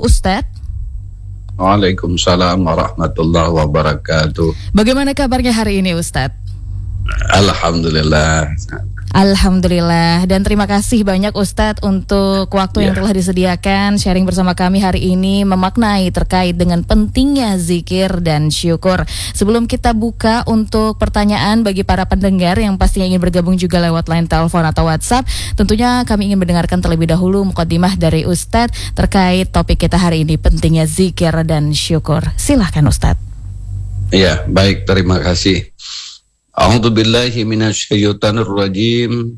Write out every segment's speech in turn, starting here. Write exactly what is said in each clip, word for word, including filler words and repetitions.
Ustadz. Waalaikumsalam warahmatullahi wabarakatuh. Bagaimana kabarnya hari ini Ustadz? Alhamdulillah. Alhamdulillah, dan terima kasih banyak Ustadz untuk waktu yang Ya. telah disediakan sharing bersama kami hari ini memaknai terkait dengan pentingnya zikir dan syukur. Sebelum kita buka untuk pertanyaan bagi para pendengar yang pastinya ingin bergabung juga lewat line telepon atau WhatsApp, tentunya kami ingin mendengarkan terlebih dahulu mukadimah dari Ustadz terkait topik kita hari ini, pentingnya zikir dan syukur. Silahkan Ustadz. Ya, baik, terima kasih. A'udzu billahi minasyaitonir rajim.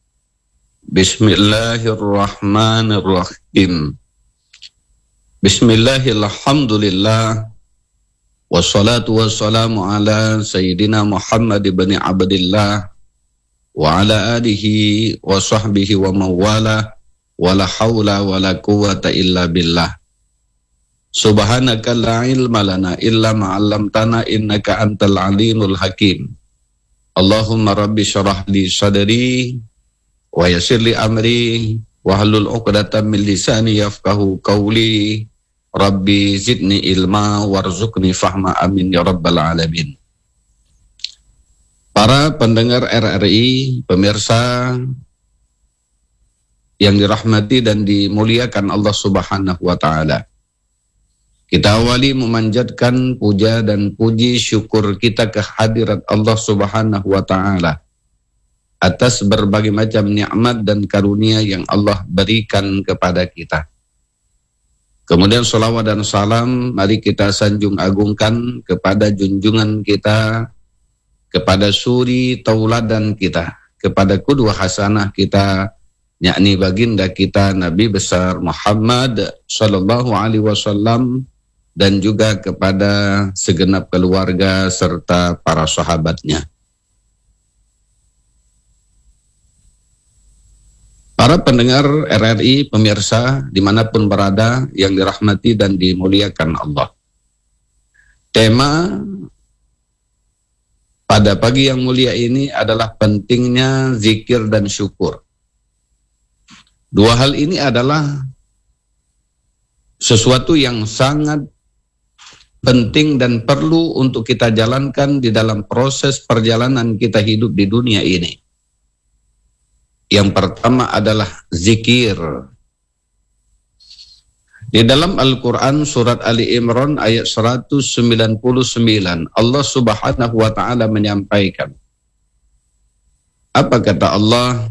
Bismillahirrahmanirrahim. Bismillahirrahmanirrahim. Wassalatu wassalamu ala sayyidina Muhammad ibn Abdillah wa ala alihi wa sahbihi wa mawala wa la hawla wa la quwwata illa billah. Subhanaka la ilma lana illa ma 'allamtana innaka antal alimul hakim. Allahumma rabbi syarah li sadri wa yassir li amri wa hlul 'uqdatam min lisani yafqahu qawli. Rabbi zidni ilma warzuqni fahma, amin ya rabbal alamin. Para pendengar R R I, pemirsa yang dirahmati dan dimuliakan Allah Subhanahu wa taala. Kita awali memanjatkan puja dan puji syukur kita kehadirat Allah Subhanahu wa taala atas berbagai macam nikmat dan karunia yang Allah berikan kepada kita. Kemudian salawat dan salam mari kita sanjung agungkan kepada junjungan kita, kepada suri tauladan kita, kepada qudwah hasanah kita, yakni baginda kita Nabi besar Muhammad sallallahu alaihi wasallam, dan juga kepada segenap keluarga serta para sahabatnya. Para pendengar R R I, pemirsa dimanapun berada yang dirahmati dan dimuliakan Allah. Tema pada pagi yang mulia ini adalah pentingnya zikir dan syukur. Dua hal ini adalah sesuatu yang sangat penting dan perlu untuk kita jalankan di dalam proses perjalanan kita hidup di dunia ini. Yang pertama adalah zikir. Di dalam Al-Quran surat Ali Imran ayat seratus sembilan puluh sembilan, Allah Subhanahu wa ta'ala menyampaikan. Apa kata Allah?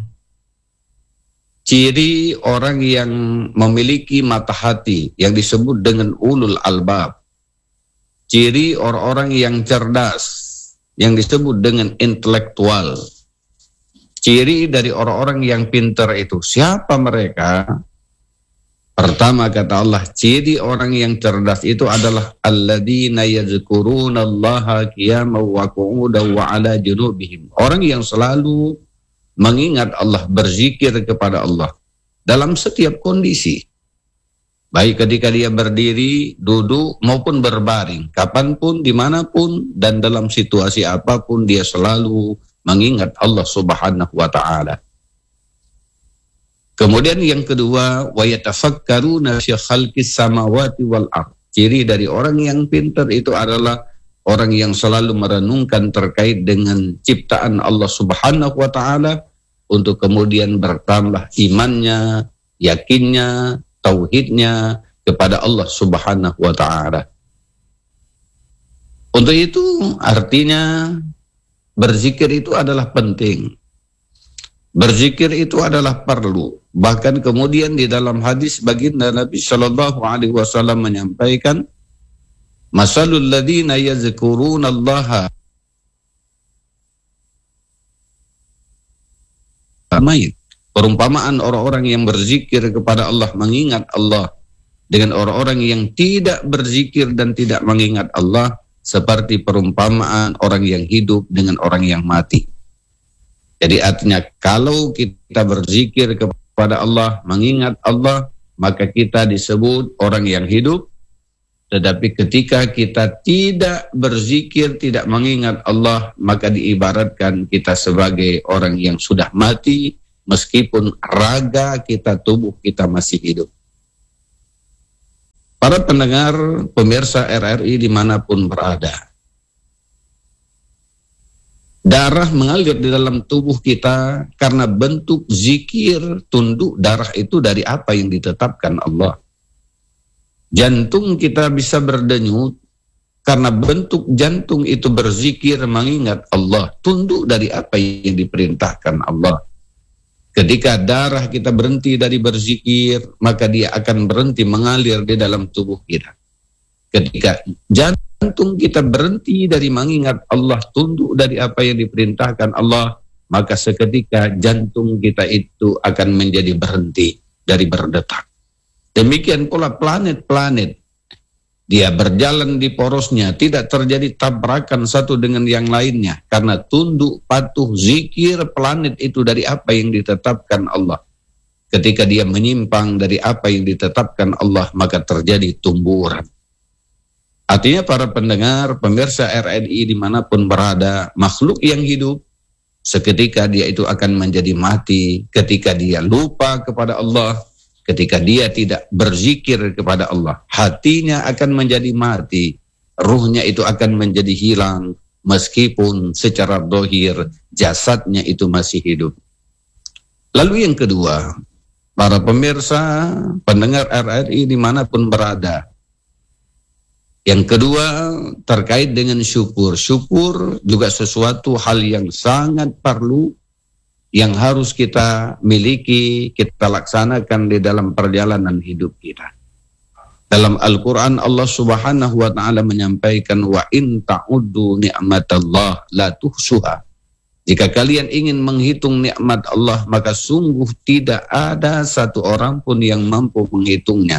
Ciri orang yang memiliki mata hati yang disebut dengan ulul albab. Ciri orang-orang yang cerdas yang disebut dengan intelektual. Ciri dari orang-orang yang pintar itu siapa mereka? Pertama kata Allah, ciri orang yang cerdas itu adalah alladzina yazkurunallaha qiyaman wa qu'udan wa 'ala junubihim. Orang yang selalu mengingat Allah, berzikir kepada Allah dalam setiap kondisi. Baik ketika dia berdiri, duduk, maupun berbaring. Kapanpun, dimanapun, dan dalam situasi apapun, dia selalu mengingat Allah Subhanahu wa ta'ala. Kemudian yang kedua, wa yatafakkaruna fi khalqis samawati wal ardh. Ciri dari orang yang pintar itu adalah orang yang selalu merenungkan terkait dengan ciptaan Allah Subhanahu wa ta'ala untuk kemudian bertambah imannya, yakinnya, tauhidnya kepada Allah Subhanahu wa ta'ala. Untuk itu artinya berzikir itu adalah penting. Berzikir itu adalah perlu. Bahkan kemudian di dalam hadis baginda Nabi sallallahu alaihi wasallam menyampaikan, masalul ladzina yazkurunallaha main. Perumpamaan orang-orang yang berzikir kepada Allah, mengingat Allah, dengan orang-orang yang tidak berzikir dan tidak mengingat Allah, seperti perumpamaan orang yang hidup dengan orang yang mati. Jadi artinya kalau kita berzikir kepada Allah, mengingat Allah, maka kita disebut orang yang hidup. Tetapi ketika kita tidak berzikir, tidak mengingat Allah, maka diibaratkan kita sebagai orang yang sudah mati, meskipun raga kita, tubuh kita masih hidup. Para pendengar, pemirsa R R I dimanapun berada, darah mengalir di dalam tubuh kita karena bentuk zikir tunduk darah itu dari apa yang ditetapkan Allah. Jantung kita bisa berdenyut karena bentuk jantung itu berzikir mengingat Allah, tunduk dari apa yang diperintahkan Allah. Ketika darah kita berhenti dari berzikir, maka dia akan berhenti mengalir di dalam tubuh kita. Ketika jantung kita berhenti dari mengingat Allah, tunduk dari apa yang diperintahkan Allah, maka seketika jantung kita itu akan menjadi berhenti dari berdetak. Demikian pula planet-planet, dia berjalan di porosnya, tidak terjadi tabrakan satu dengan yang lainnya, karena tunduk patuh zikir planet itu dari apa yang ditetapkan Allah. Ketika dia menyimpang dari apa yang ditetapkan Allah, maka terjadi tumburan. Artinya para pendengar, pemirsa R R I dimanapun berada, makhluk yang hidup, seketika dia itu akan menjadi mati, ketika dia lupa kepada Allah, ketika dia tidak berzikir kepada Allah, hatinya akan menjadi mati, ruhnya itu akan menjadi hilang, meskipun secara dohir jasadnya itu masih hidup. Lalu yang kedua, para pemirsa, pendengar R R I dimanapun berada, yang kedua terkait dengan syukur. Syukur juga sesuatu hal yang sangat perlu, yang harus kita miliki, kita laksanakan di dalam perjalanan hidup kita. Dalam Al-Quran Allah subhanahu wa ta'ala menyampaikan, wa in ta'uddu ni'matallah la tuhsuha. Jika kalian ingin menghitung nikmat Allah, maka sungguh tidak ada satu orang pun yang mampu menghitungnya.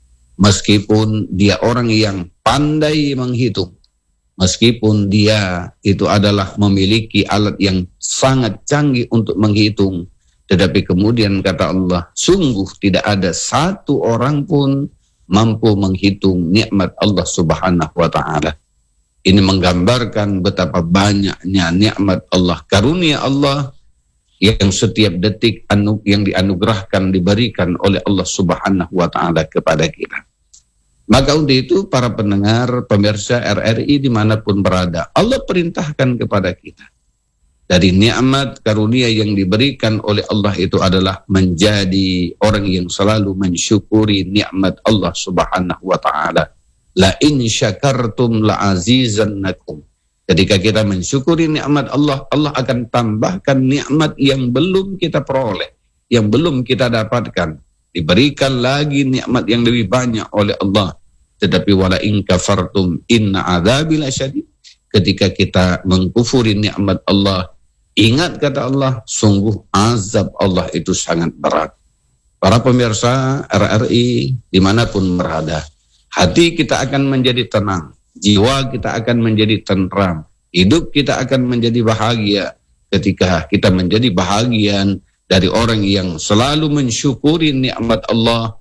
Meskipun dia orang yang pandai menghitung, meskipun dia itu adalah memiliki alat yang sangat canggih untuk menghitung, tetapi kemudian kata Allah, sungguh tidak ada satu orang pun mampu menghitung nikmat Allah subhanahu wa ta'ala. Ini menggambarkan betapa banyaknya nikmat Allah, karunia Allah yang setiap detik anu, yang dianugerahkan, diberikan oleh Allah subhanahu wa ta'ala kepada kita. Maka untuk itu para pendengar, pemirsa R R I dimanapun berada, Allah perintahkan kepada kita, dari nikmat karunia yang diberikan oleh Allah itu adalah menjadi orang yang selalu mensyukuri nikmat Allah subhanahu wa ta'ala. La in syakartum la azizannakum. Ketika kita mensyukuri nikmat Allah, Allah akan tambahkan nikmat yang belum kita peroleh, yang belum kita dapatkan. Diberikan lagi nikmat yang lebih banyak oleh Allah. Tetapi wala in kafartum inna adzabi lasyadid. Ketika kita mengkufuri nikmat Allah, ingat kata Allah, sungguh azab Allah itu sangat berat. Para pemirsa R R I dimanapun berada, hati kita akan menjadi tenang, jiwa kita akan menjadi tenteram, hidup kita akan menjadi bahagia ketika kita menjadi bahagian dari orang yang selalu mensyukuri nikmat Allah.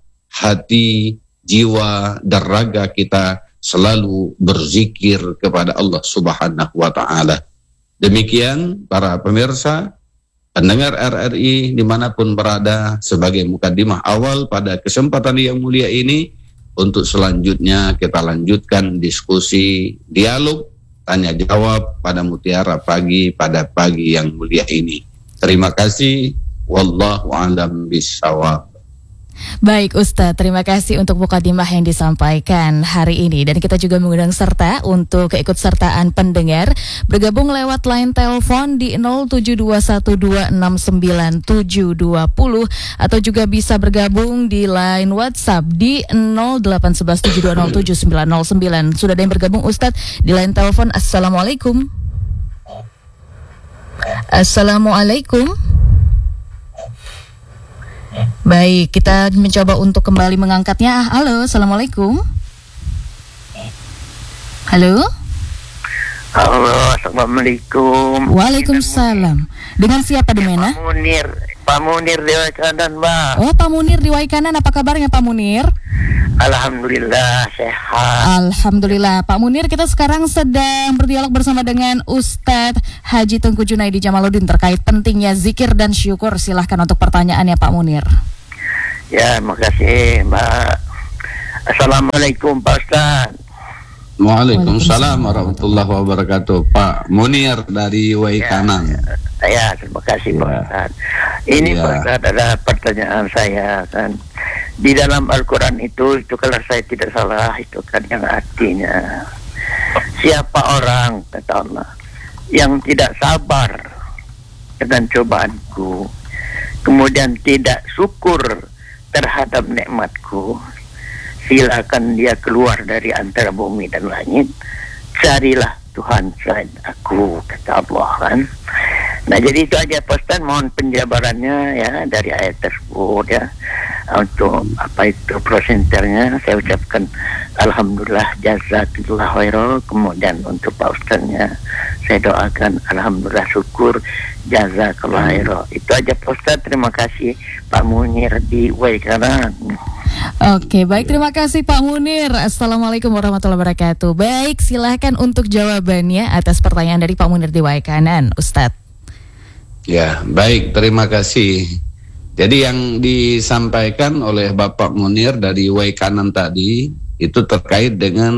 Hati, jiwa, dan raga kita selalu berzikir kepada Allah subhanahu wa ta'ala. Demikian para pemirsa, pendengar R R I dimanapun berada, sebagai mukadimah awal pada kesempatan yang mulia ini. Untuk selanjutnya kita lanjutkan diskusi, dialog, tanya jawab pada Mutiara Pagi pada pagi yang mulia ini. Terima kasih. Wallahu a'lam bishawab. Baik Ustadz, terima kasih untuk mukadimah yang disampaikan hari ini. Dan kita juga mengundang serta untuk keikutsertaan pendengar bergabung lewat line telepon di nol tujuh dua satu dua enam sembilan tujuh dua nol atau juga bisa bergabung di line WhatsApp di nol delapan satu satu tujuh dua nol tujuh sembilan nol sembilan. Sudah ada yang bergabung Ustadz di line telepon. Assalamualaikum. Assalamualaikum. Baik, kita mencoba untuk kembali mengangkatnya. Halo, Assalamualaikum. Halo. Halo, Assalamualaikum. Waalaikumsalam. Dengan siapa di mana? Pak Munir, Pak Munir di Waikanan, Mbak. Oh, Pak Munir di Waikanan, apa kabarnya Pak Munir? Alhamdulillah sehat. Alhamdulillah. Pak Munir, kita sekarang sedang berdialog bersama dengan Ustadz Haji Tengku Junaidi Jamaluddin terkait pentingnya zikir dan syukur. Silahkan untuk pertanyaannya Pak Munir. Ya, makasih Mbak. Assalamualaikum Pak Ustaz. Waalaikumsalam warahmatullahi wabarakatuh. Pak Munir dari Waikanan. Ya, ya, terima kasih Pak Ya. Ustaz. Ini Ya. Pak Ustaz ada pertanyaan saya kan. Di dalam Al-Quran itu, itu kalau saya tidak salah, itu kan yang artinya siapa orang, kata Allah, yang tidak sabar dengan cobaanku, kemudian tidak syukur terhadap nikmatku, silakan dia keluar dari antara bumi dan langit, carilah Tuhan selain aku, kata Allah kan. Nah, jadi itu aja Pak Ustaz, mohon penjabarannya ya dari ayat tersebut ya. Untuk apa itu prosenternya saya ucapkan alhamdulillah jazakallah khairan. Kemudian untuk Pak Ustaznya saya doakan alhamdulillah syukur jazakallah khairan. Itu aja Pak Ustaz, terima kasih Pak Munir di Waikanan. Oke, baik, terima kasih Pak Munir. Assalamualaikum warahmatullahi wabarakatuh. Baik, silahkan untuk jawabannya atas pertanyaan dari Pak Munir di Waikanan, Ustadz. Ya, baik, terima kasih. Jadi yang disampaikan oleh Bapak Munir dari Waikanan tadi itu terkait dengan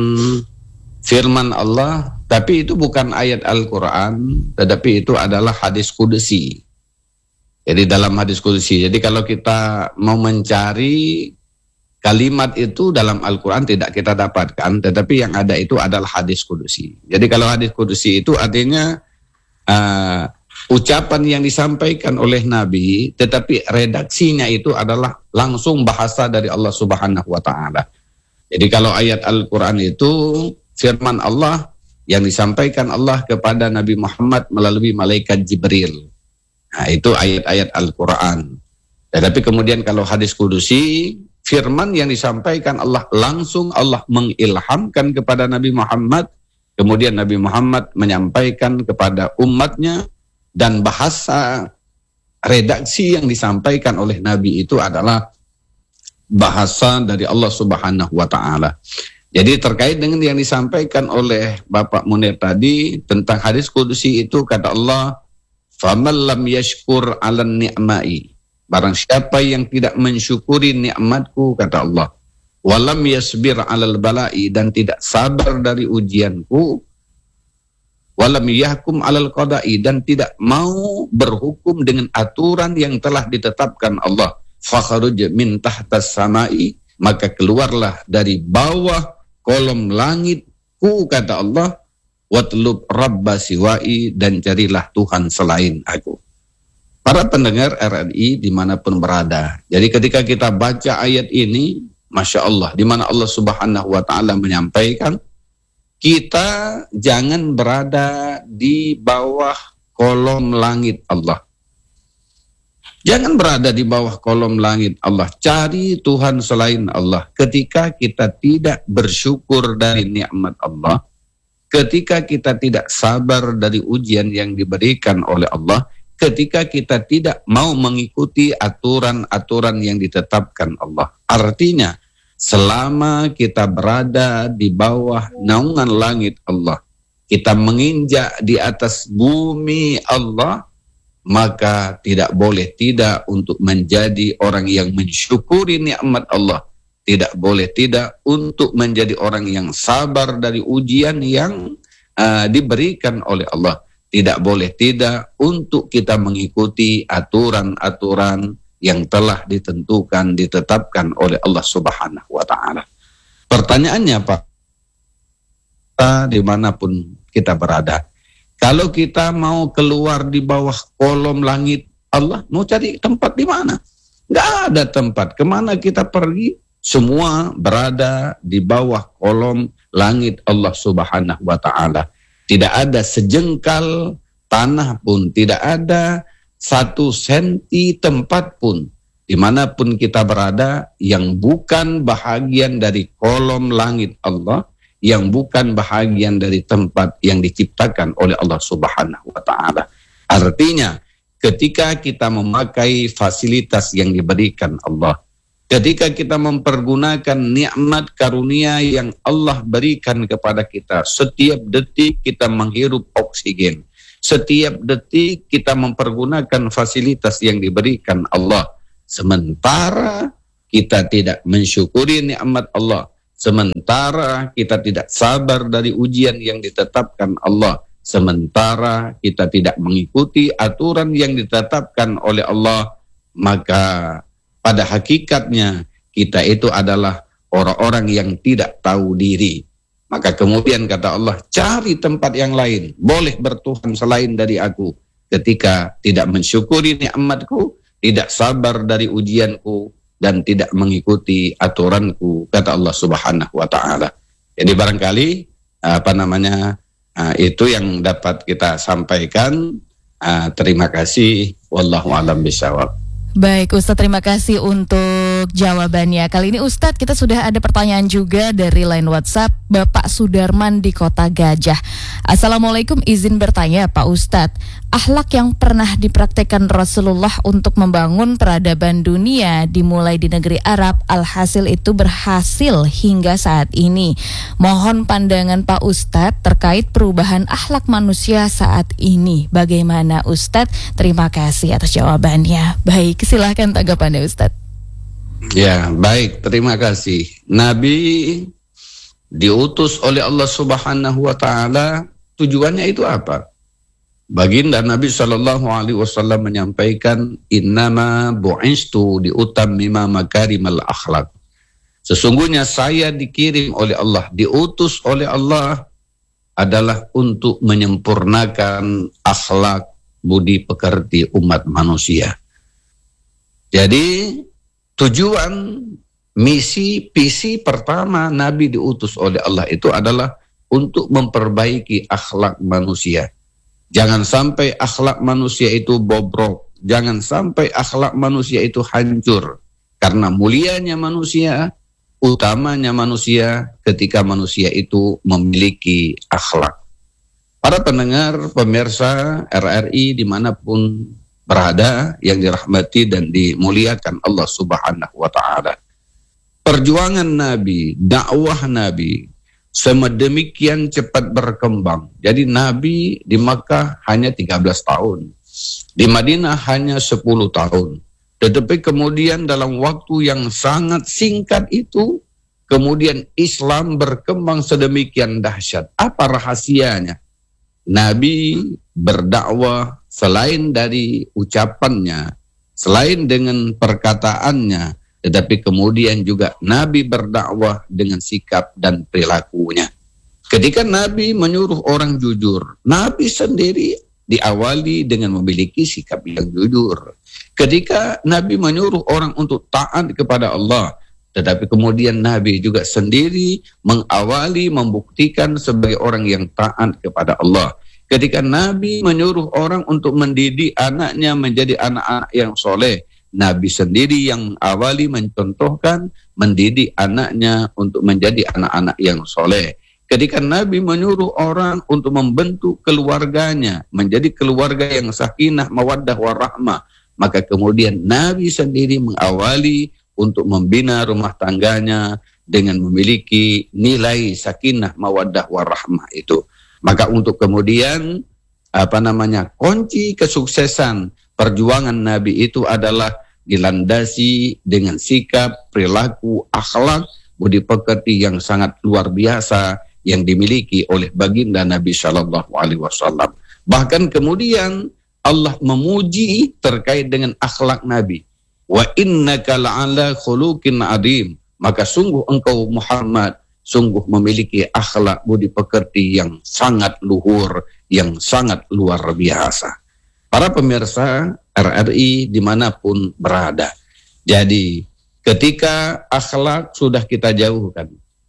firman Allah, tapi itu bukan ayat Al-Quran, tetapi itu adalah hadis kudusi. Jadi dalam hadis kudusi, jadi kalau kita mau mencari kalimat itu dalam Al-Quran tidak kita dapatkan, tetapi yang ada itu adalah hadis kudusi. Jadi kalau hadis kudusi itu artinya uh, ucapan yang disampaikan oleh Nabi, tetapi redaksinya itu adalah langsung bahasa dari Allah Subhanahu wa Ta'ala. Jadi kalau ayat Al-Quran itu firman Allah yang disampaikan Allah kepada Nabi Muhammad melalui malaikat Jibril. Nah, itu ayat-ayat Al-Quran. Tetapi kemudian kalau hadis kudusi, firman yang disampaikan Allah langsung Allah mengilhamkan kepada Nabi Muhammad, kemudian Nabi Muhammad menyampaikan kepada umatnya, dan bahasa redaksi yang disampaikan oleh Nabi itu adalah bahasa dari Allah Subhanahu wa Ta'ala. Jadi terkait dengan yang disampaikan oleh Bapak Munir tadi tentang hadis kudusi itu, kata Allah, "Faman lam yashkur 'alan ni'mai." Barang siapa yang tidak mensyukuri nikmatku, kata Allah, "Walam yasbir 'alal bala'i," dan tidak sabar dari ujianku, "Walam yahkum 'alal qada'i," dan tidak mau berhukum dengan aturan yang telah ditetapkan Allah, "Fakharuj min tahtas samai," maka keluarlah dari bawah kolom langitku, kata Allah, "Watlub rabba siwa'i," dan carilah Tuhan selain aku. Para pendengar R R I dimanapun berada, jadi ketika kita baca ayat ini, Masya Allah, di mana Allah Subhanahu wa Ta'ala menyampaikan, kita jangan berada di bawah kolom langit Allah. Jangan berada di bawah kolom langit Allah. Cari Tuhan selain Allah. Ketika kita tidak bersyukur dari nikmat Allah, ketika kita tidak sabar dari ujian yang diberikan oleh Allah, ketika kita tidak mau mengikuti aturan-aturan yang ditetapkan Allah. Artinya, selama kita berada di bawah naungan langit Allah, kita menginjak di atas bumi Allah, maka tidak boleh tidak untuk menjadi orang yang mensyukuri nikmat Allah. Tidak boleh tidak untuk menjadi orang yang sabar dari ujian yang uh, diberikan oleh Allah. Tidak boleh tidak untuk kita mengikuti aturan-aturan yang telah ditentukan, ditetapkan oleh Allah Subhanahu wa Ta'ala. Pertanyaannya, Pak, dimanapun kita berada, kalau kita mau keluar di bawah kolom langit Allah, mau cari tempat di mana? Nggak ada tempat. Kemana kita pergi? Semua berada di bawah kolom langit Allah Subhanahu wa Ta'ala. Tidak ada sejengkal tanah pun, tidak ada satu senti tempat pun dimanapun kita berada yang bukan bahagian dari kolom langit Allah, yang bukan bahagian dari tempat yang diciptakan oleh Allah Subhanahu wa Ta'ala. Artinya, ketika kita memakai fasilitas yang diberikan Allah, ketika kita mempergunakan nikmat karunia yang Allah berikan kepada kita, setiap detik kita menghirup oksigen, setiap detik kita mempergunakan fasilitas yang diberikan Allah, sementara kita tidak mensyukuri nikmat Allah, sementara kita tidak sabar dari ujian yang ditetapkan Allah, sementara kita tidak mengikuti aturan yang ditetapkan oleh Allah, maka pada hakikatnya kita itu adalah orang-orang yang tidak tahu diri. Maka kemudian kata Allah, cari tempat yang lain, boleh bertuhan selain dari aku. Ketika tidak mensyukuri nikmatku, tidak sabar dari ujianku, dan tidak mengikuti aturanku, kata Allah Subhanahu wa ta'ala. Jadi barangkali apa namanya uh, itu yang dapat kita sampaikan. Uh, terima kasih. Wallahu a'lam bishawab. Baik Ustadz, terima kasih untuk jawabannya. Kali ini Ustadz, kita sudah ada pertanyaan juga dari line WhatsApp Bapak Sudarman di Kota Gajah. Assalamualaikum, izin bertanya Pak Ustadz, akhlak yang pernah dipraktekkan Rasulullah untuk membangun peradaban dunia dimulai di negeri Arab, alhasil itu berhasil hingga saat ini. Mohon pandangan Pak Ustadz terkait perubahan akhlak manusia saat ini. Bagaimana Ustadz? Terima kasih atas jawabannya. Baik, silahkan tanggapannya Ustadz. Ya, baik, terima kasih. Nabi diutus oleh Allah Subhanahu wa ta'ala, tujuannya itu apa? Baginda Nabi Shallallahu Alaihi Wasallam menyampaikan, innama bu'istu diutammima makarimal akhlak. Sesungguhnya saya dikirim oleh Allah, diutus oleh Allah adalah untuk menyempurnakan akhlak budi pekerti umat manusia. Jadi tujuan, misi, visi pertama Nabi diutus oleh Allah itu adalah untuk memperbaiki akhlak manusia. Jangan sampai akhlak manusia itu bobrok, jangan sampai akhlak manusia itu hancur. Karena mulianya manusia, utamanya manusia ketika manusia itu memiliki akhlak. Para pendengar, pemirsa R R I dimanapun berada yang dirahmati dan dimuliakan Allah Subhanahu wa ta'ala. Perjuangan Nabi, dakwah Nabi sedemikian cepat berkembang. Jadi Nabi di Makkah hanya tiga belas tahun. Di Madinah hanya sepuluh tahun. Tetapi kemudian dalam waktu yang sangat singkat itu, kemudian Islam berkembang sedemikian dahsyat. Apa rahasianya? Nabi berdakwah selain dari ucapannya, selain dengan perkataannya, tetapi kemudian juga Nabi berdakwah dengan sikap dan perilakunya. Ketika Nabi menyuruh orang jujur, Nabi sendiri diawali dengan memiliki sikap yang jujur. Ketika Nabi menyuruh orang untuk taat kepada Allah, tetapi kemudian Nabi juga sendiri mengawali, membuktikan sebagai orang yang taat kepada Allah. Ketika Nabi menyuruh orang untuk mendidik anaknya menjadi anak-anak yang soleh, Nabi sendiri yang awali mencontohkan mendidik anaknya untuk menjadi anak-anak yang soleh. Ketika Nabi menyuruh orang untuk membentuk keluarganya menjadi keluarga yang sakinah, mawaddah, warahmah, maka kemudian Nabi sendiri mengawali untuk membina rumah tangganya dengan memiliki nilai sakinah, mawaddah, warahmah itu. Maka untuk kemudian apa namanya kunci kesuksesan perjuangan Nabi itu adalah dilandasi dengan sikap, perilaku, akhlak, budi pekerti yang sangat luar biasa yang dimiliki oleh baginda Nabi Shallallahu Alaihi Wasallam. Bahkan kemudian Allah memuji terkait dengan akhlak Nabi. Wa innaka la'ala khuluqin adim. Maka sungguh engkau Muhammad sungguh memiliki akhlak budi pekerti yang sangat luhur, yang sangat luar biasa. Para pemirsa R R I dimanapun berada. Jadi ketika akhlak sudah kita jauhkan,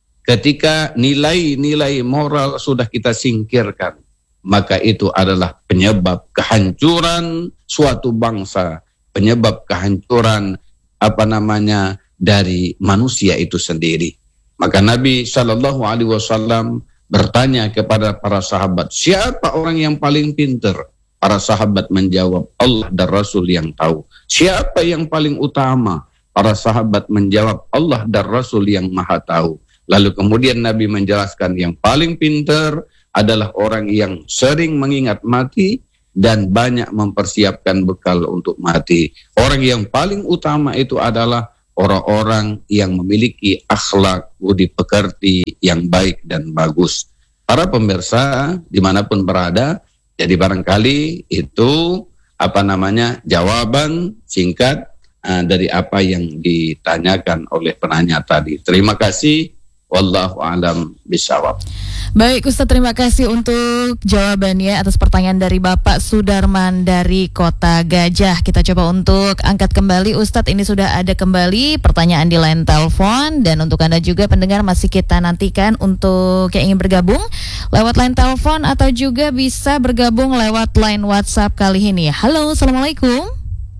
ketika nilai-nilai moral sudah kita singkirkan, maka itu adalah penyebab kehancuran suatu bangsa, penyebab kehancuran apa namanya dari manusia itu sendiri. Maka Nabi Shallallahu Alaihi Wasallam bertanya kepada para sahabat, siapa orang yang paling pintar? Para sahabat menjawab, Allah dan Rasul yang tahu. Siapa yang paling utama? Para sahabat menjawab, Allah dan Rasul yang maha tahu. Lalu kemudian Nabi menjelaskan yang paling pintar adalah orang yang sering mengingat mati dan banyak mempersiapkan bekal untuk mati. Orang yang paling utama itu adalah orang-orang yang memiliki akhlak budi pekerti yang baik dan bagus. Para pemirsa dimanapun berada, jadi barangkali itu apa namanya jawaban singkat uh, dari apa yang ditanyakan oleh penanya tadi. Terima kasih. Wallahu a'lam bishawab. Baik Ustadz, terima kasih untuk jawabannya atas pertanyaan dari Bapak Sudarman dari Kota Gajah. Kita coba untuk angkat kembali Ustadz, ini sudah ada kembali pertanyaan di line telepon. Dan untuk Anda juga pendengar masih kita nantikan untuk yang ingin bergabung lewat line telepon atau juga bisa bergabung lewat line WhatsApp kali ini. Halo, Assalamualaikum.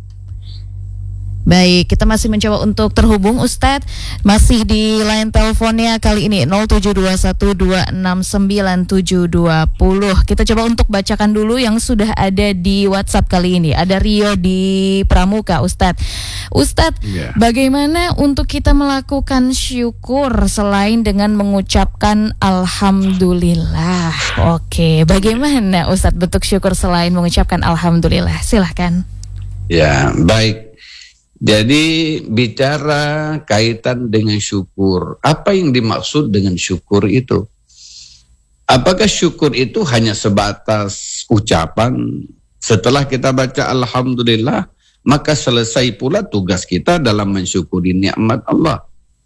Baik, kita masih mencoba untuk terhubung Ustadz. Masih di line teleponnya kali ini nol tujuh dua satu dua enam sembilan tujuh dua nol. Kita coba untuk bacakan dulu yang sudah ada di WhatsApp kali ini. Ada Rio di Pramuka, Ustadz. Ustadz, yeah. Bagaimana untuk kita melakukan syukur selain dengan mengucapkan Alhamdulillah? Oke, bagaimana Ustadz bentuk syukur selain mengucapkan Alhamdulillah? Silahkan. Ya, baik. Jadi bicara kaitan dengan syukur, apa yang dimaksud dengan syukur itu? Apakah syukur itu hanya sebatas ucapan? Setelah kita baca Alhamdulillah, maka selesai pula tugas kita dalam mensyukuri nikmat Allah.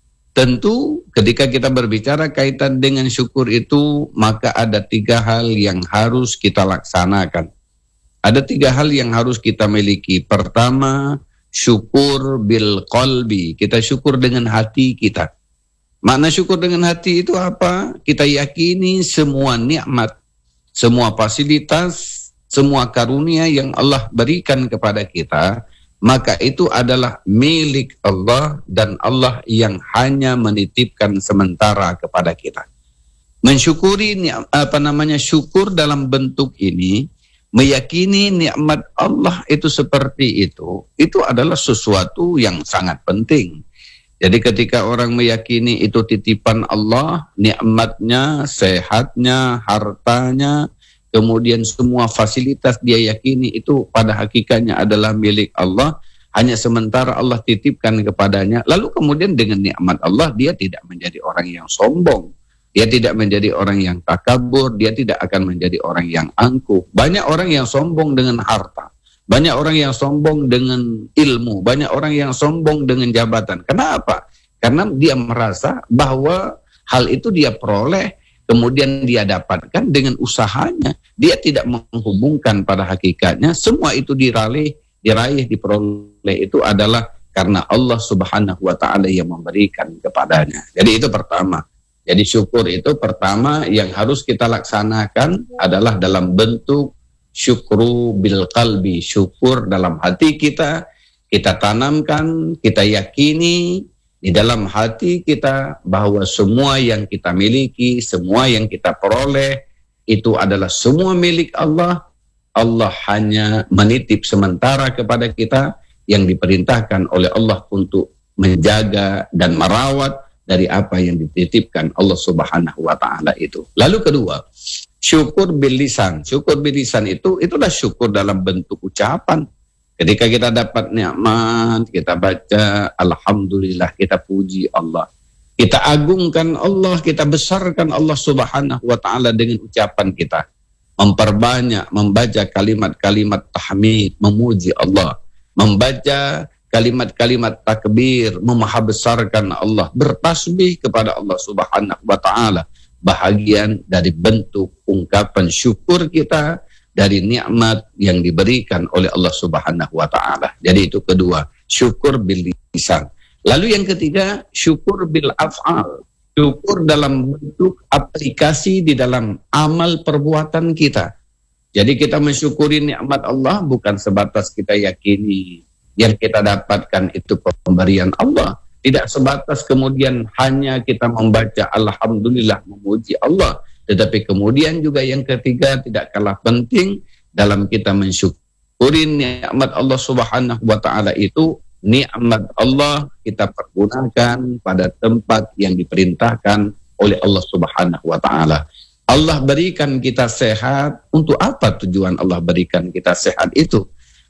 Tentu ketika kita berbicara kaitan dengan syukur itu, maka ada tiga hal yang harus kita laksanakan. Ada tiga hal yang harus kita miliki. Pertama, syukur bil qalbi, kita syukur dengan hati kita. Makna syukur dengan hati itu apa? Kita yakini semua nikmat, semua fasilitas, semua karunia yang Allah berikan kepada kita, maka itu adalah milik Allah dan Allah yang hanya menitipkan sementara kepada kita. Mensyukuri apa namanya syukur dalam bentuk ini, meyakini nikmat Allah itu seperti itu, itu adalah sesuatu yang sangat penting. Jadi ketika orang meyakini itu titipan Allah, nikmatnya, sehatnya, hartanya, kemudian semua fasilitas dia yakini itu pada hakikatnya adalah milik Allah, hanya sementara Allah titipkan kepadanya. Lalu kemudian dengan nikmat Allah dia tidak menjadi orang yang sombong. Dia tidak menjadi orang yang takabur, dia tidak akan menjadi orang yang angkuh. Banyak orang yang sombong dengan harta, banyak orang yang sombong dengan ilmu, banyak orang yang sombong dengan jabatan. Kenapa? Karena dia merasa bahwa hal itu dia peroleh, kemudian dia dapatkan dengan usahanya. Dia tidak menghubungkan pada hakikatnya, semua itu diraih, diraih, diperoleh itu adalah karena Allah Subhanahu wa Ta'ala yang memberikan kepadanya. Jadi itu pertama. Jadi syukur itu pertama yang harus kita laksanakan adalah dalam bentuk syukru bil qalbi, syukur dalam hati kita, kita tanamkan, kita yakini di dalam hati kita bahwa semua yang kita miliki, semua yang kita peroleh itu adalah semua milik Allah. Allah hanya menitip sementara kepada kita yang diperintahkan oleh Allah untuk menjaga dan merawat dari apa yang dititipkan Allah Subhanahu wa Ta'ala itu. Lalu kedua, syukur bil lisan. Syukur bil lisan itu itulah syukur dalam bentuk ucapan. Ketika kita dapat nikmat, kita baca Alhamdulillah, kita puji Allah, kita agungkan Allah, kita besarkan Allah Subhanahu wa Ta'ala dengan ucapan kita. Memperbanyak membaca kalimat-kalimat tahmid, memuji Allah, membaca kalimat-kalimat takbir, memahabesarkan Allah, bertasbih kepada Allah Subhanahu wa Ta'ala. Bahagian dari bentuk ungkapan syukur kita dari nikmat yang diberikan oleh Allah Subhanahu wa Ta'ala. Jadi itu kedua, syukur bil lisan. Lalu yang ketiga, syukur bil af'al. Syukur dalam bentuk aplikasi di dalam amal perbuatan kita. Jadi kita mensyukuri nikmat Allah bukan sebatas kita yakini yang kita dapatkan itu pemberian Allah. Tidak sebatas kemudian hanya kita membaca Alhamdulillah, memuji Allah. Tetapi kemudian juga yang ketiga tidak kalah penting dalam kita mensyukuri nikmat Allah Subhanahu wa Ta'ala itu, nikmat Allah kita pergunakan pada tempat yang diperintahkan oleh Allah Subhanahu wa Ta'ala. Allah berikan kita sehat, untuk apa tujuan Allah berikan kita sehat itu?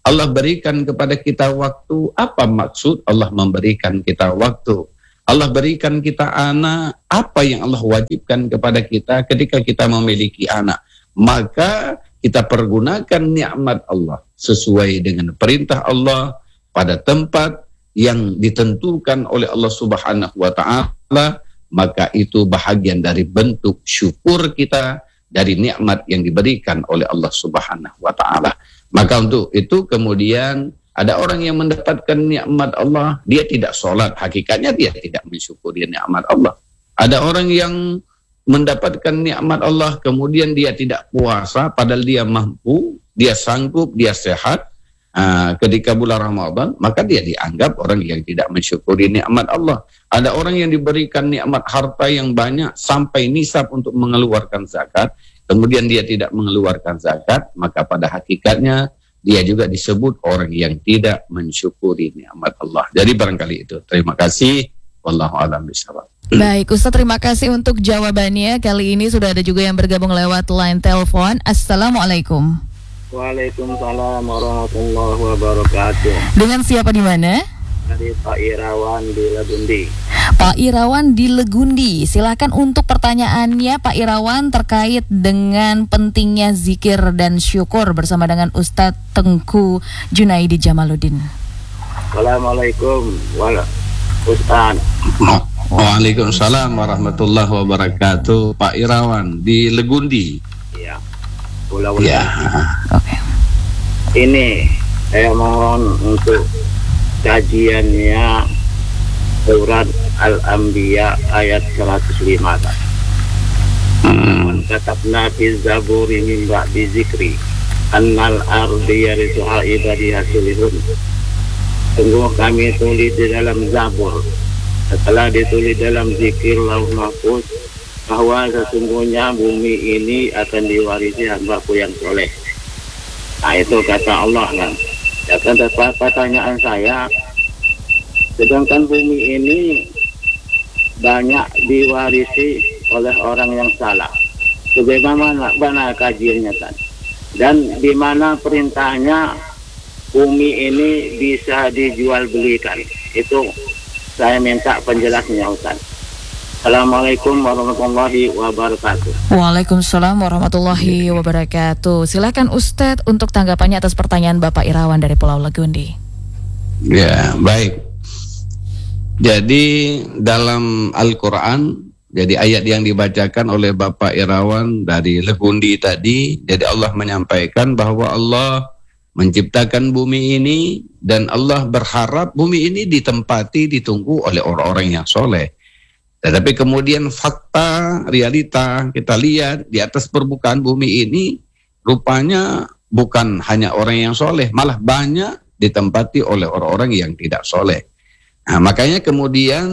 Allah berikan kepada kita waktu. Apa maksud Allah memberikan kita waktu? Allah berikan kita anak. Apa yang Allah wajibkan kepada kita ketika kita memiliki anak? Maka kita pergunakan nikmat Allah sesuai dengan perintah Allah pada tempat yang ditentukan oleh Allah Subhanahu wa Ta'ala. Maka itu bahagian dari bentuk syukur kita dari nikmat yang diberikan oleh Allah Subhanahu wa Ta'ala. Maka untuk itu kemudian ada orang yang mendapatkan nikmat Allah, dia tidak sholat, hakikatnya dia tidak mensyukuri nikmat Allah. Ada orang yang mendapatkan nikmat Allah, kemudian dia tidak puasa, padahal dia mampu, dia sanggup, dia sehat. Uh, ketika bulan Ramadan, maka dia dianggap orang yang tidak mensyukuri nikmat Allah. Ada orang yang diberikan nikmat harta yang banyak sampai nisab untuk mengeluarkan zakat, kemudian dia tidak mengeluarkan zakat, maka pada hakikatnya dia juga disebut orang yang tidak mensyukuri nikmat Allah. Jadi barangkali itu. Terima kasih. Wallahu a'lam bishawab. Baik, Ustaz, terima kasih untuk jawabannya. Kali ini sudah ada juga yang bergabung lewat line telepon. Assalamualaikum. Waalaikumsalam warahmatullahi wabarakatuh. Dengan siapa di mana? Dari Pak Irawan di Legundi. Pak Irawan di Legundi. Silakan untuk pertanyaannya Pak Irawan terkait dengan pentingnya zikir dan syukur bersama dengan Ustadz Tengku Junaidi Jamaluddin. Assalamualaikum warahmatullahi wabarakatuh. Waalaikumsalam warahmatullahi wabarakatuh. Pak Irawan di Legundi. Iya. Pulau ya. Oke. Ini saya mohon untuk kajiannya surat Al-Anbiya ayat seratus lima. Man katabna fi zaburi min ba'di zikri annal ardi yarithuha ibadiy yaslihun. Sungguh kami tulis di dalam Zabur, setelah ditulis dalam zikir Lauh Mahfuz, bahwa sesungguhnya bumi ini akan diwarisi hambaku yang soleh. Nah itu kata Allah kan. Ya kan, pertanyaan saya, sedangkan bumi ini banyak diwarisi oleh orang yang salah. Bagaimana mana kajiannya kan? Dan di mana perintahnya bumi ini bisa dijual belikan? Itu saya minta penjelasannya, Ustaz. Assalamualaikum warahmatullahi wabarakatuh. Waalaikumsalam warahmatullahi wabarakatuh. Silakan Ustadz untuk tanggapannya atas pertanyaan Bapak Irawan dari Pulau Legundi. Ya, baik. Jadi dalam Al-Quran, jadi ayat yang dibacakan oleh Bapak Irawan dari Legundi tadi, jadi Allah menyampaikan bahwa Allah menciptakan bumi ini dan Allah berharap bumi ini ditempati, ditunggu oleh orang-orang yang soleh. Tetapi kemudian fakta, realita kita lihat di atas permukaan bumi ini rupanya bukan hanya orang yang soleh, malah banyak ditempati oleh orang-orang yang tidak soleh. Nah, makanya kemudian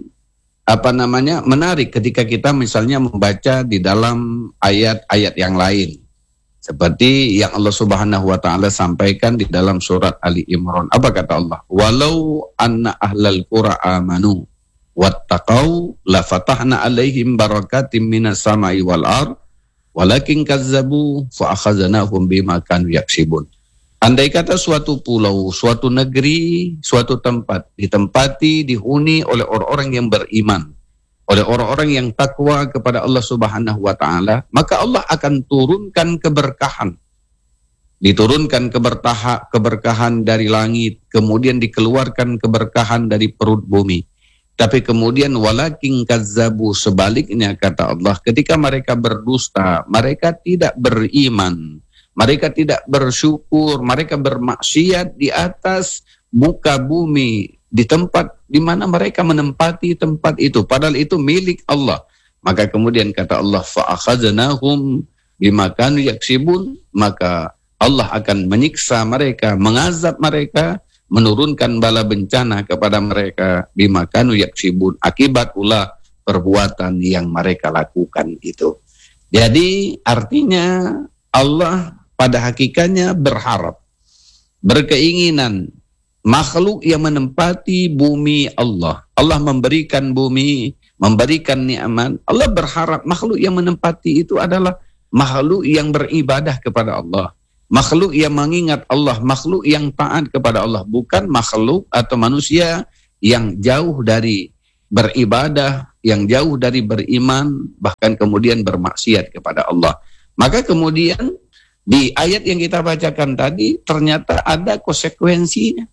apa namanya menarik ketika kita misalnya membaca di dalam ayat-ayat yang lain. Seperti yang Allah Subhanahu wa Ta'ala sampaikan di dalam surat Ali Imran. Apa kata Allah? Walau anna ahlal qura amanu wattaqau la fatahna alaihim barakatim minas samai wal ard walakin kazzabu fa akhadnahum bima kanu yaksibun. Andai kata suatu pulau, suatu negeri, suatu tempat ditempati, dihuni oleh orang-orang yang beriman, oleh orang-orang yang takwa kepada Allah Subhanahu wa Ta'ala, maka Allah akan turunkan keberkahan. Diturunkan keberkahan, keberkahan dari langit, kemudian dikeluarkan keberkahan dari perut bumi. Tapi kemudian walakin kazzabu, sebaliknya kata Allah, ketika mereka berdusta, mereka tidak beriman, mereka tidak bersyukur, mereka bermaksiat di atas muka bumi, di tempat di mana mereka menempati tempat itu, padahal itu milik Allah. Maka kemudian kata Allah, fa akhadnahum bima kanu yaksibun, maka Allah akan menyiksa mereka, mengazab mereka, menurunkan bala bencana kepada mereka bima kanu yaksibun, akibat ulah perbuatan yang mereka lakukan itu. Jadi artinya Allah pada hakikatnya berharap, berkeinginan makhluk yang menempati bumi Allah. Allah memberikan bumi, memberikan nikmat. Allah berharap makhluk yang menempati itu adalah makhluk yang beribadah kepada Allah, makhluk yang mengingat Allah, makhluk yang taat kepada Allah, bukan makhluk atau manusia yang jauh dari beribadah, yang jauh dari beriman, bahkan kemudian bermaksiat kepada Allah. Maka kemudian di ayat yang kita bacakan tadi ternyata ada konsekuensinya.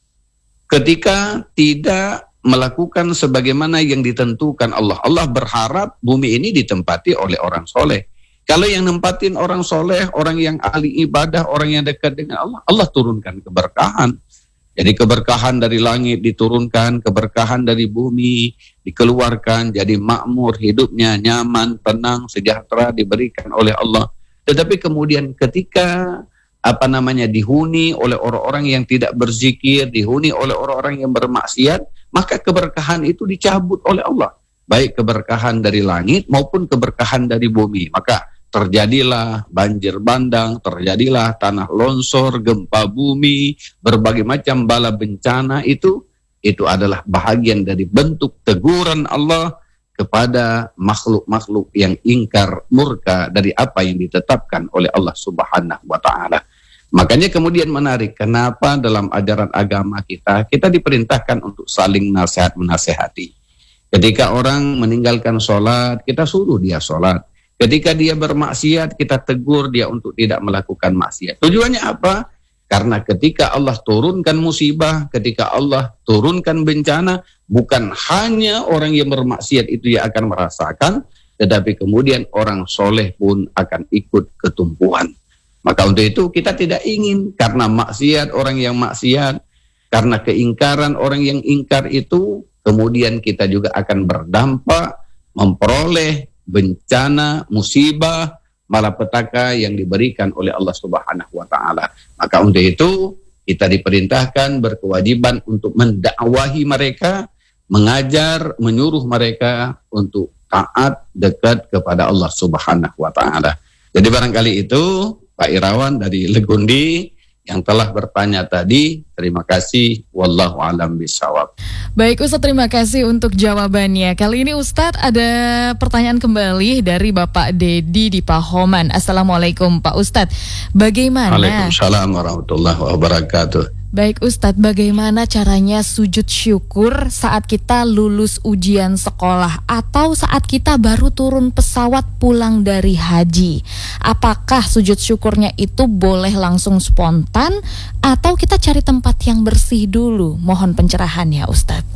Ketika tidak melakukan sebagaimana yang ditentukan Allah. Allah berharap bumi ini ditempati oleh orang soleh. Kalau yang nempatin orang soleh, orang yang ahli ibadah, orang yang dekat dengan Allah, Allah turunkan keberkahan. Jadi keberkahan dari langit diturunkan, keberkahan dari bumi dikeluarkan, jadi makmur, hidupnya nyaman, tenang, sejahtera diberikan oleh Allah. Tetapi kemudian ketika apa namanya dihuni oleh orang-orang yang tidak berzikir, dihuni oleh orang-orang yang bermaksiat, maka keberkahan itu dicabut oleh Allah. Baik keberkahan dari langit maupun keberkahan dari bumi. Maka terjadilah banjir bandang, terjadilah tanah longsor, gempa bumi, berbagai macam bala bencana itu, itu adalah bahagian dari bentuk teguran Allah kepada makhluk-makhluk yang ingkar murka dari apa yang ditetapkan oleh Allah Subhanahu wa Ta'ala. Makanya kemudian menarik, kenapa dalam ajaran agama kita, kita diperintahkan untuk saling nasihat-menasehati. Ketika orang meninggalkan sholat, kita suruh dia sholat. Ketika dia bermaksiat, kita tegur dia untuk tidak melakukan maksiat. Tujuannya apa? Karena ketika Allah turunkan musibah, ketika Allah turunkan bencana, bukan hanya orang yang bermaksiat itu yang akan merasakan, tetapi kemudian orang soleh pun akan ikut ketumpuan. Maka untuk itu kita tidak ingin, karena maksiat orang yang maksiat, karena keingkaran orang yang ingkar itu, kemudian kita juga akan berdampak memperoleh bencana, musibah, malapetaka yang diberikan oleh Allah Subhanahu wa Ta'ala. Maka untuk itu kita diperintahkan, berkewajiban untuk mendakwahi mereka, mengajar, menyuruh mereka untuk taat, dekat kepada Allah Subhanahu wa Ta'ala. Jadi barangkali itu Pak Irawan dari Legundi yang telah bertanya tadi, terima kasih, wallahu alam bisawab. Baik Ustadz, terima kasih untuk jawabannya. Kali ini Ustadz ada pertanyaan kembali dari Bapak Dedi di Pahoman. Assalamualaikum Pak Ustadz, bagaimana? Waalaikumsalam warahmatullahi wabarakatuh. Baik Ustadz, bagaimana caranya sujud syukur saat kita lulus ujian sekolah atau saat kita baru turun pesawat pulang dari haji? Apakah sujud syukurnya itu boleh langsung spontan atau kita cari tempat yang bersih dulu? Mohon pencerahan ya Ustadz.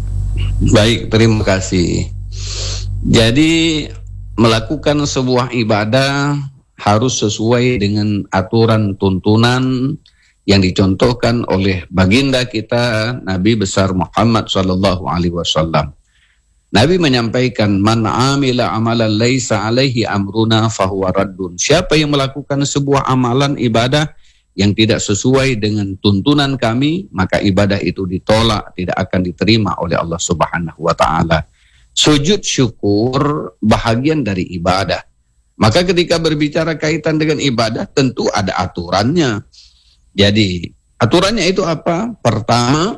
Baik, terima kasih. Jadi melakukan sebuah ibadah harus sesuai dengan aturan tuntunan yang dicontohkan oleh baginda kita Nabi besar Muhammad sallallahu alaihi wasallam. Nabi menyampaikan, man amila amalan laisa alaihi amruna fahuwa raddun. Siapa yang melakukan sebuah amalan ibadah yang tidak sesuai dengan tuntunan kami, maka ibadah itu ditolak, tidak akan diterima oleh Allah Subhanahu wa Ta'ala. Sujud syukur bahagian dari ibadah. Maka ketika berbicara kaitan dengan ibadah, tentu ada aturannya. Jadi aturannya itu apa? Pertama,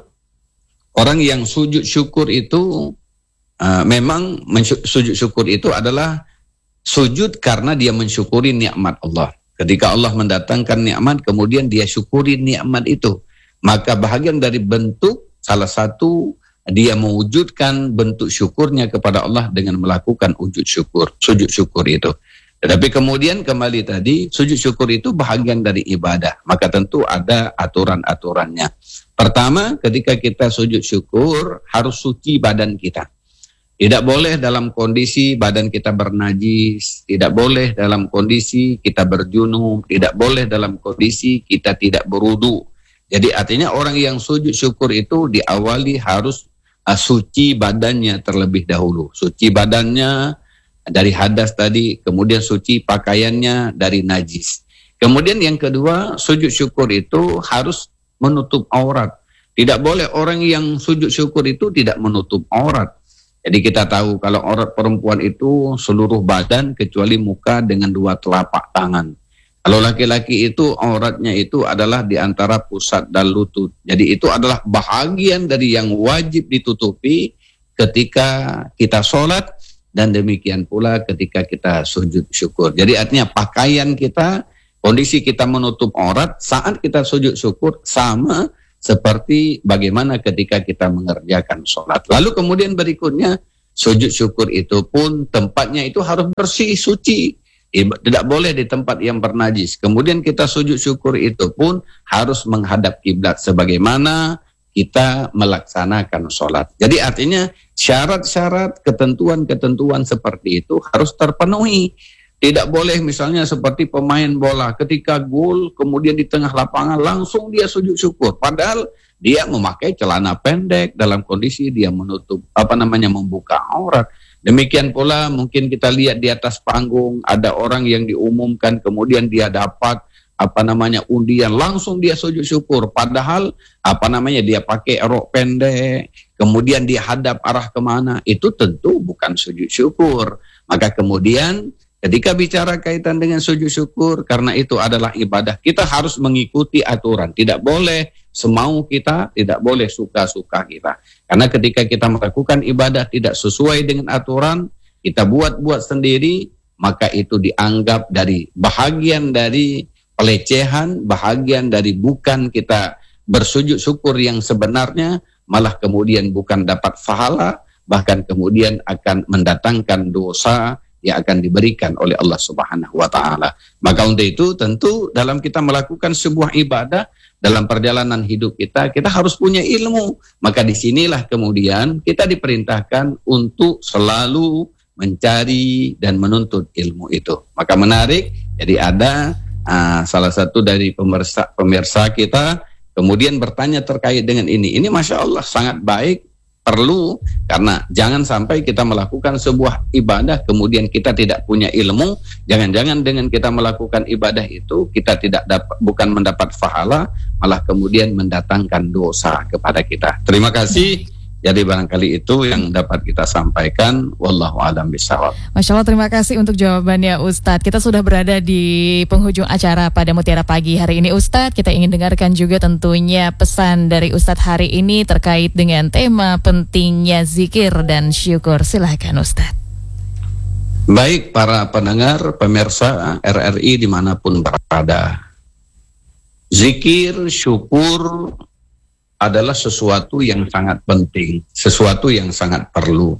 orang yang sujud syukur itu uh, memang sujud syukur itu adalah sujud karena dia mensyukuri nikmat Allah. Ketika Allah mendatangkan nikmat, kemudian dia syukuri nikmat itu. Maka bahagian dari bentuk, salah satu dia mewujudkan bentuk syukurnya kepada Allah dengan melakukan wujud syukur, sujud syukur itu. Tetapi kemudian kembali tadi, sujud syukur itu bahagian dari ibadah. Maka tentu ada aturan-aturannya. Pertama, ketika kita sujud syukur, harus suci badan kita. Tidak boleh dalam kondisi badan kita bernajis, tidak boleh dalam kondisi kita berjunub, tidak boleh dalam kondisi kita tidak berwudu. Jadi artinya orang yang sujud syukur itu diawali harus uh, suci badannya terlebih dahulu. Suci badannya dari hadas tadi, kemudian suci pakaiannya dari najis. Kemudian yang kedua, sujud syukur itu harus menutup aurat. Tidak boleh orang yang sujud syukur itu tidak menutup aurat. Jadi kita tahu kalau aurat perempuan itu seluruh badan kecuali muka dengan dua telapak tangan. Kalau laki-laki itu auratnya itu adalah di antara pusat dan lutut. Jadi itu adalah bahagian dari yang wajib ditutupi ketika kita sholat, dan demikian pula ketika kita sujud syukur. Jadi artinya pakaian kita Kondisi kita menutup aurat saat kita sujud syukur sama seperti bagaimana ketika kita mengerjakan sholat. Lalu kemudian berikutnya, sujud syukur itu pun tempatnya itu harus bersih, suci. Tidak boleh di tempat yang bernajis. Kemudian kita sujud syukur itu pun harus menghadap kiblat sebagaimana kita melaksanakan sholat. Jadi artinya syarat-syarat, ketentuan-ketentuan seperti itu harus terpenuhi. Tidak boleh misalnya seperti pemain bola, ketika gol kemudian di tengah lapangan langsung dia sujud syukur. Padahal dia memakai celana pendek dalam kondisi dia menutup, apa namanya, membuka aurat. Demikian pula mungkin kita lihat di atas panggung ada orang yang diumumkan kemudian dia dapat apa namanya undian, langsung dia sujud syukur. Padahal apa namanya dia pakai rok pendek, kemudian dia hadap arah kemana, itu tentu bukan sujud syukur. Maka kemudian ketika bicara kaitan dengan sujud syukur, karena itu adalah ibadah, kita harus mengikuti aturan. Tidak boleh semau kita, tidak boleh suka-suka kita. Karena ketika kita melakukan ibadah tidak sesuai dengan aturan, kita buat-buat sendiri, maka itu dianggap dari bahagian dari pelecehan, bahagian dari bukan kita bersujud syukur yang sebenarnya, malah kemudian bukan dapat pahala, bahkan kemudian akan mendatangkan dosa yang akan diberikan oleh Allah Subhanahu wa taala. Maka untuk itu tentu dalam kita melakukan sebuah ibadah dalam perjalanan hidup kita, kita harus punya ilmu. Maka disinilah kemudian kita diperintahkan untuk selalu mencari dan menuntut ilmu itu. Maka menarik, jadi ada uh, salah satu dari pemirsa, pemirsa kita kemudian bertanya terkait dengan ini. Ini Masya Allah sangat baik. Perlu, karena jangan sampai kita melakukan sebuah ibadah kemudian kita tidak punya ilmu. Jangan-jangan dengan kita melakukan ibadah itu kita tidak dapat, bukan mendapat pahala, malah kemudian mendatangkan dosa kepada kita. Terima kasih. Jadi barangkali itu yang dapat kita sampaikan. Wallahu a'lam bishawab. Masya Allah, terima kasih untuk jawabannya Ustadz. Kita sudah berada di penghujung acara pada Mutiara Pagi hari ini Ustadz. Kita ingin dengarkan juga tentunya pesan dari Ustadz hari ini terkait dengan tema pentingnya zikir dan syukur. Silahkan Ustadz. Baik para pendengar, pemirsa R R I dimanapun berada. Zikir, syukur adalah sesuatu yang sangat penting, sesuatu yang sangat perlu.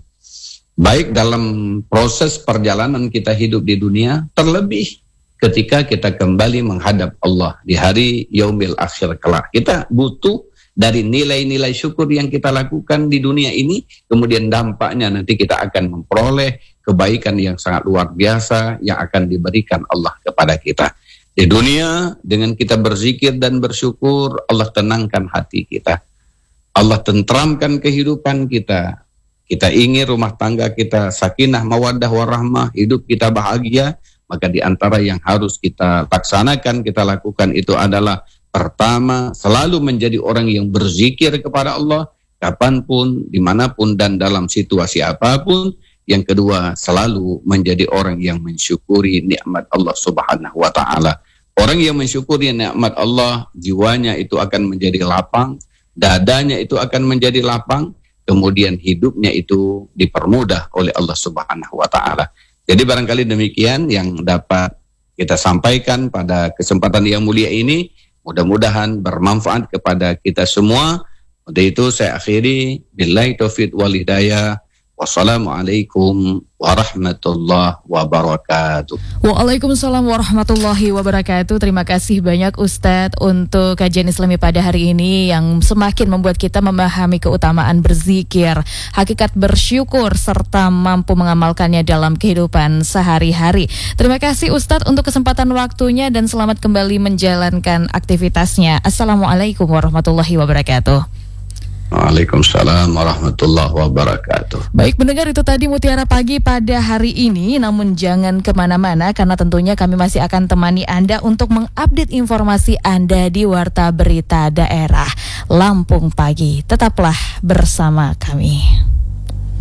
Baik dalam proses perjalanan kita hidup di dunia, terlebih ketika kita kembali menghadap Allah di hari yaumil akhir kelak. Kita butuh dari nilai-nilai syukur yang kita lakukan di dunia ini, kemudian dampaknya nanti kita akan memperoleh kebaikan yang sangat luar biasa yang akan diberikan Allah kepada kita. Di dunia, dengan kita berzikir dan bersyukur, Allah tenangkan hati kita. Allah tentramkan kehidupan kita. Kita ingin rumah tangga kita sakinah, mawaddah, warahmah, hidup kita bahagia. Maka di antara yang harus kita laksanakan, kita lakukan itu adalah pertama, selalu menjadi orang yang berzikir kepada Allah, kapanpun, dimanapun, dan dalam situasi apapun. Yang kedua, selalu menjadi orang yang mensyukuri nikmat Allah Subhanahu wa taala. Orang yang mensyukuri nikmat Allah, jiwanya itu akan menjadi lapang, dadanya itu akan menjadi lapang, kemudian hidupnya itu dipermudah oleh Allah Subhanahu wa taala. Jadi barangkali demikian yang dapat kita sampaikan pada kesempatan yang mulia ini. Mudah-mudahan bermanfaat kepada kita semua. Untuk itu saya akhiri, billahi taufiq wal hidayah. Wassalamualaikum warahmatullahi wabarakatuh. Waalaikumsalam warahmatullahi wabarakatuh. Terima kasih banyak Ustadz untuk kajian Islami pada hari ini yang semakin membuat kita memahami keutamaan berzikir, hakikat bersyukur, serta mampu mengamalkannya dalam kehidupan sehari-hari. Terima kasih Ustadz untuk kesempatan waktunya dan selamat kembali menjalankan aktivitasnya. Assalamualaikum warahmatullahi wabarakatuh. Waalaikumsalam warahmatullahi wabarakatuh. Baik pendengar, itu tadi Mutiara Pagi pada hari ini. Namun jangan kemana-mana karena tentunya kami masih akan temani Anda untuk mengupdate informasi Anda di Warta Berita Daerah Lampung Pagi. Tetaplah bersama kami.